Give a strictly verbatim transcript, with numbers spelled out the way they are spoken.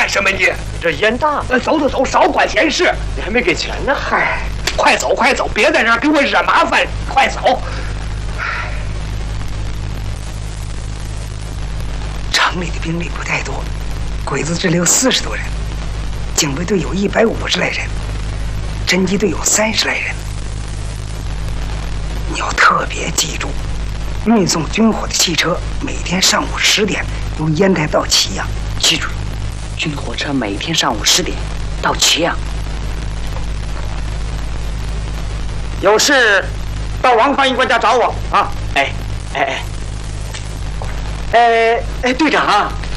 干什么你？ 这烟大。 呃，走走走，少管闲事。 你还没给钱呢。 嗨，快走快走，别在这儿给我惹麻烦，快走。城里的兵力不太多，鬼子这里有四十多人，警卫队有一百五十来人，侦缉队有三十来人。你要特别记住，运送军火的汽车每天上午十点由烟台到祁阳。 记住，军火车每天上午十点到祁阳。有事到王翻译官家找我啊！哎哎哎哎哎，队长啊！